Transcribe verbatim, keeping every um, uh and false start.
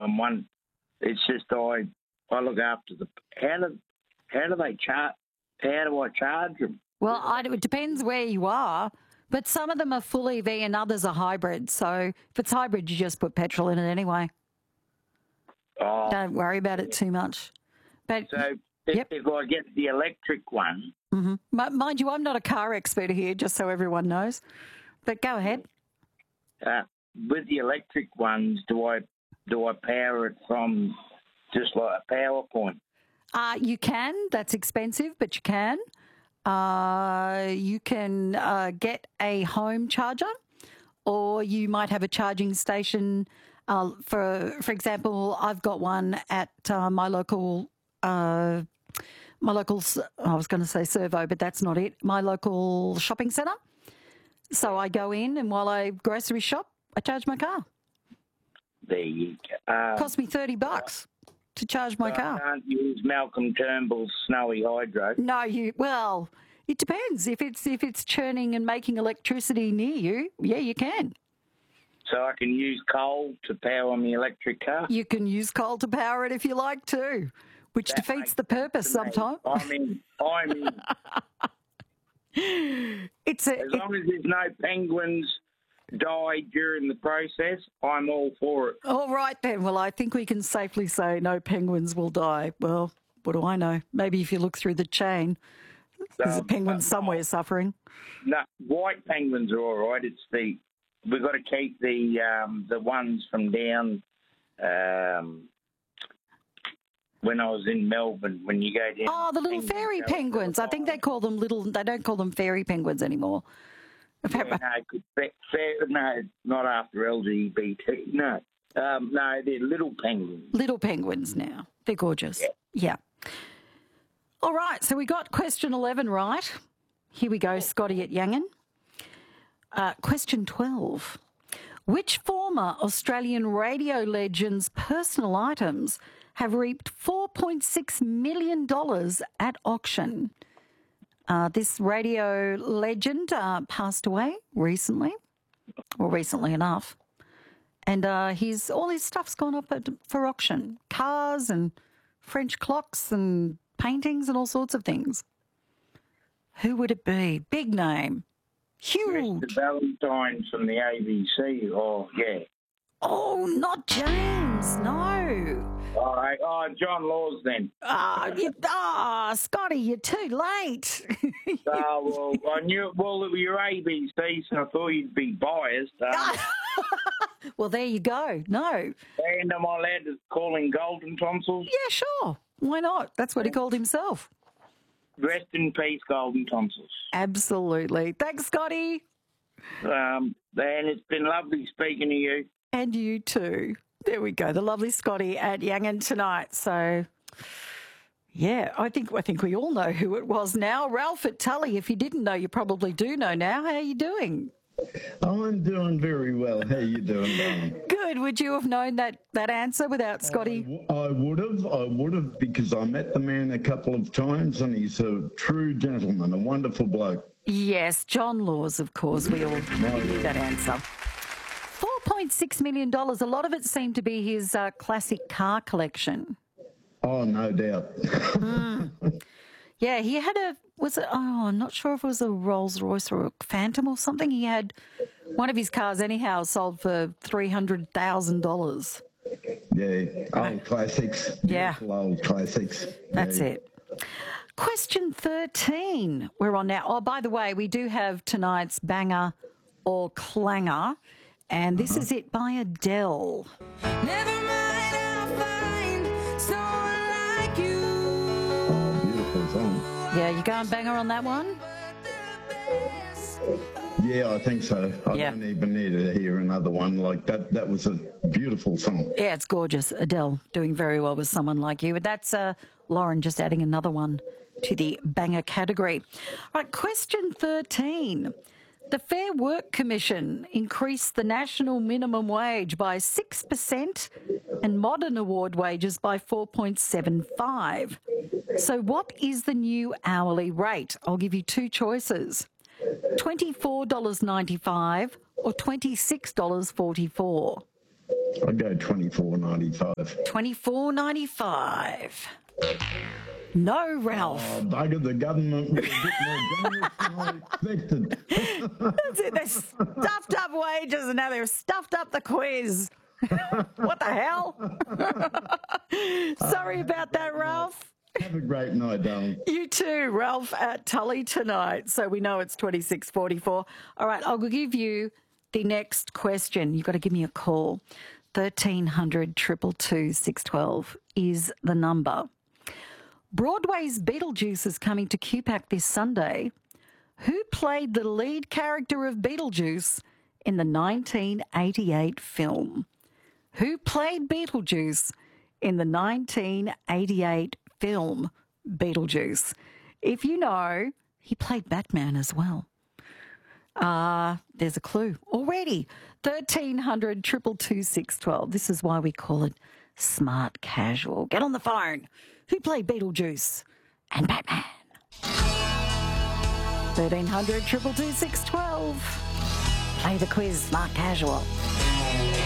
and one. It's just I I look after the how do how do they charge? How do I charge them? Well, I, it depends where you are, but some of them are full E V and others are hybrid. So if it's hybrid, you just put petrol in it anyway. Oh, Don't worry about it too much. But so if, yep. if I get the electric one, mm-hmm. Mind you, I'm not a car expert here, just so everyone knows. But go ahead. Uh, with the electric ones, do I do I power it from just like a power point? Uh, you can. That's expensive, but you can. Uh, you can uh, get a home charger, or you might have a charging station. Uh, for for example, I've got one at uh, my local uh, my local. I was going to say servo, but that's not it. My local shopping centre. So I go in, and while I grocery shop, I charge my car. There you go. Um, Cost me thirty bucks to charge my I car. can't use Malcolm Turnbull's Snowy Hydro. No, you. Well, it depends. If it's if it's churning and making electricity near you, yeah, you can. So I can use coal to power my electric car? You can use coal to power it if you like to, which That defeats makes the purpose sense to me. sometimes. I'm in. I'm in. It's a, As long as there's no penguins die during the process, I'm all for it. all right then. Well, I think we can safely say no penguins will die. Well, what do I know? Maybe if you look through the chain, there's a Um, penguin but somewhere suffering. No, white penguins are all right. It's the we've got to keep the um, the ones from down. Um, when I was in Melbourne, when you go down. Oh, the little fairy penguins. I think they call them little. They don't call them fairy penguins anymore. Yeah, no, fa- fa- no, not after L G B T. No, um, no, they're little penguins. Little penguins now. They're gorgeous. Yeah. Yeah. All right. So we got question eleven right. Here we go, Scotty at Yangon. Uh, question twelve. Which former Australian radio legend's personal items have reaped four point six million dollars at auction? Uh, this radio legend uh, passed away recently, or recently enough, and uh, his all his stuff's gone up at, for auction. Cars and French clocks and paintings and all sorts of things. Who would it be? Big name. Huge. Mister Valentine from the A B C. Oh, yeah. Oh, not James. No. All right. Oh, John Laws then. Ah, you, ah, Scotty, you're too late. Oh, well, I knew, well, you're A B C, so I thought you'd be biased. Um, Well, there you go. No. and am I allowed to call him Golden Tonsils? Yeah, sure. Why not? That's what he called himself. Rest in peace, Golden Tonsils. Absolutely. Thanks, Scotty. Um, and it's been lovely speaking to you. And you too. There we go. The lovely Scotty at Yangon tonight. So, yeah, I think I think we all know who it was now. Ralph at Tully. If you didn't know, you probably do know now. How are you doing? Oh, I'm doing very well. How you doing, darling? Good. Would you have known that, that answer without Scotty? I, I would have. I would have because I met the man a couple of times and he's a true gentleman, a wonderful bloke. Yes, John Laws, of course. We all knew that answer. four point six million dollars. A lot of it seemed to be his uh, classic car collection. Oh, no doubt. Mm. Yeah, he had a, was it, oh, I'm not sure if it was a Rolls Royce or a Phantom or something. He had one of his cars anyhow sold for three hundred thousand dollars. Yeah, old classics. Yeah. Beautiful old classics. That's yeah. it. Question thirteen. We're on now. Oh, by the way, we do have tonight's banger or clanger, and this uh-huh. is it by Adele. Never mind, I'll find someone like you. Oh, beautiful song. Yeah, you going banger on that one? Yeah, I think so. I yeah. don't even need to hear another one like that. That was a beautiful song. Yeah, it's gorgeous. Adele doing very well with Someone Like You. But that's uh, Lauren just adding another one to the banger category. All right, question thirteen. The Fair Work Commission increased the national minimum wage by six percent and modern award wages by four point seven five. So what is the new hourly rate? I'll give you two choices. twenty-four dollars ninety-five or twenty-six dollars forty-four. I'll go twenty-four ninety-five. twenty-four ninety-five. No, Ralph. Oh, bugger, the government will get more generous than I expected. That's it. They stuffed up wages and now they've stuffed up the quiz. What the hell? Sorry about that, Ralph. Have a great night, darling. You too, Ralph, at Tully tonight. So we know it's twenty-six forty-four. All right, I'll give you the next question. You've got to give me a call. thirteen hundred, two two two, six one two is the number. Broadway's Beetlejuice is coming to Q PAC this Sunday. Who played the lead character of Beetlejuice in the nineteen eighty-eight film? Who played Beetlejuice in the nineteen eighty-eight film Beetlejuice? If you know, he played Batman as well. Uh, there's a clue already. thirteen hundred, two two two, six one two. This is why we call it smart casual. Get on the phone. Who played Beetlejuice and Batman? thirteen hundred, two two two, six one two. Play the quiz, smart casual.